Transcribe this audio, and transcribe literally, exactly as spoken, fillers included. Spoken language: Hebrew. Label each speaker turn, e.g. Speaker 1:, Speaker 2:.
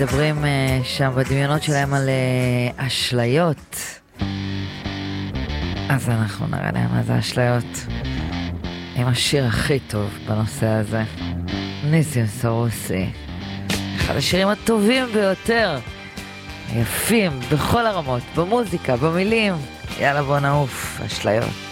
Speaker 1: מדברים uh, שם בדמיונות שלהם על uh, אשליות. אז אנחנו נראה להם מה זה אשליות. עם השיר הכי טוב בנושא הזה. ניסים סרוסי. אחד השירים הטובים ביותר. יפים בכל הרמות, במוזיקה, במילים. יאללה בוא נעוף, אשליות.